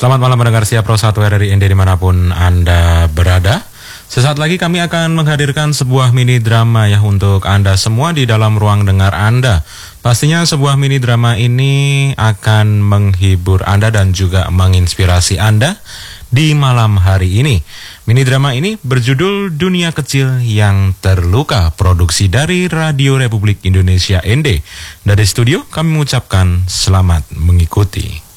Selamat malam pendengar siap Pro 1 RRI ND dimanapun Anda berada. Sesaat lagi kami akan menghadirkan sebuah mini drama ya untuk Anda semua di dalam ruang dengar Anda. Pastinya sebuah mini drama ini akan menghibur Anda dan juga menginspirasi Anda di malam hari ini. Mini drama ini berjudul Dunia Kecil yang Terluka, produksi dari Radio Republik Indonesia ND. Dari studio kami mengucapkan selamat mengikuti.